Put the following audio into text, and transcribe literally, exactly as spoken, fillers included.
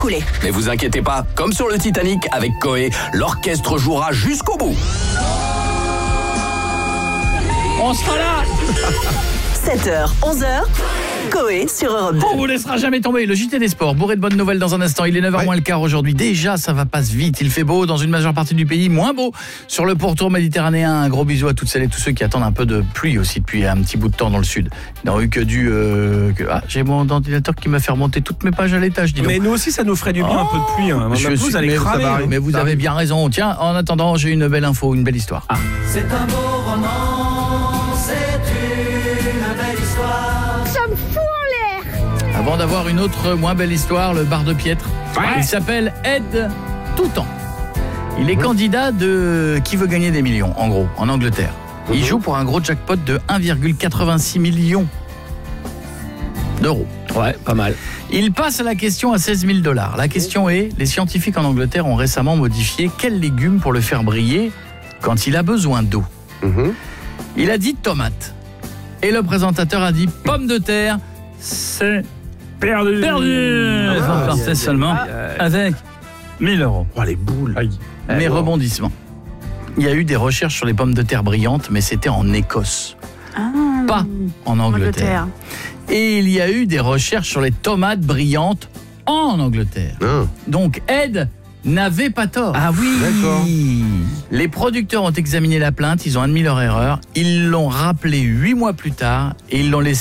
couler. Mais vous inquiétez pas, comme sur le Titanic, avec Coé, l'orchestre jouera jusqu'au bout. On sera là. sept heures, onze heures, Coé sur Europe deux. On vous laissera jamais tomber. Le J T des sports, bourré de bonnes nouvelles dans un instant. Il est neuf heures ouais. moins le quart aujourd'hui. Déjà, ça va passe vite. Il fait beau dans une majeure partie du pays, moins beau sur le pourtour méditerranéen. Un gros bisou à toutes celles et tous ceux qui attendent un peu de pluie aussi depuis un petit bout de temps dans le sud. Il n'aurait eu que du... Euh, que... Ah, j'ai mon ordinateur qui m'a fait remonter toutes mes pages à l'étage, dis donc. Mais nous aussi, ça nous ferait du bien, oh un peu de pluie. Hein. Je suis, mais, cramer, hein. mais vous avez bien raison. Tiens, en attendant, j'ai une belle info, une belle histoire. Ah. C'est un beau roman, c'est une belle histoire. Ça me fout en l'air. Avant d'avoir une autre moins belle histoire, le bar de Piètre. Ouais. Il s'appelle Ed Toutan. Il est mmh. candidat de Qui veut gagner des millions, en gros, en Angleterre. Mmh. Il joue pour un gros jackpot de un virgule quatre-vingt-six millions d'euros. Ouais, pas mal. Il passe à la question à seize mille dollars. La question est, les scientifiques en Angleterre ont récemment modifié quel légume pour le faire briller quand il a besoin d'eau. Mmh. Il a dit tomate. Et le présentateur a dit pomme de terre, c'est perdu. Perdu. Ah, Ils ont parté seulement ah, avec mille euros. Oh, les boules. Aïe. Mais oh. rebondissement. Il y a eu des recherches sur les pommes de terre brillantes, mais c'était en Écosse. Ah, pas en Angleterre. Angleterre. Et il y a eu des recherches sur les tomates brillantes en Angleterre. Ah. Donc Ed n'avait pas tort. Ah oui. D'accord. Les producteurs ont examiné la plainte, ils ont admis leur erreur, ils l'ont rappelé huit mois plus tard et ils l'ont laissé